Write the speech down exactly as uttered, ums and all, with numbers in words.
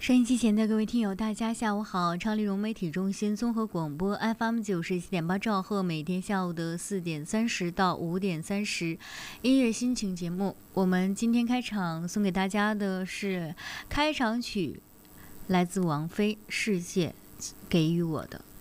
收音机前的各位听友，大家下午好！超丽融媒体中心综合广播 F M 九十七点八兆赫，每天下午的四点三十到五点三十，音乐心情节目。我们今天开场送给大家的是开场曲，来自王菲《世界给予我的》。